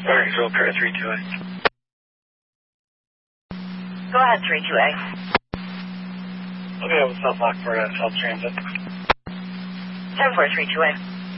Control Clear 32A. Go ahead, 32A. Okay, what's up, lock for South Transit? 10-4, 32A.